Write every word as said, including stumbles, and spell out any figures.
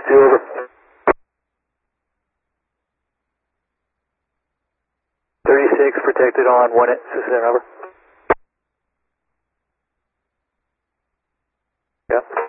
Two over. thirty-six protected on one at six seven over. Yep.